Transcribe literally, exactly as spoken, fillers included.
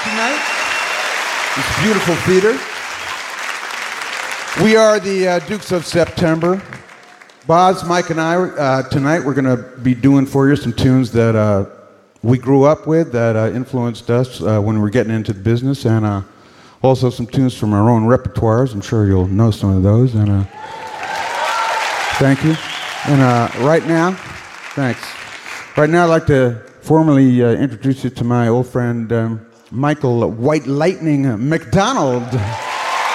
tonight. This beautiful theater. We are the uh, Dukes of September. Boz, Mike, and I, uh, tonight we're going to be doing for you some tunes that uh, we grew up with, that uh, influenced us uh, when we were getting into the business, and uh, also some tunes from our own repertoires. I'm sure you'll know some of those. And uh, thank you. And uh, right now, thanks. Right now I'd like to formally uh, introduce you to my old friend um, Michael White Lightning McDonald.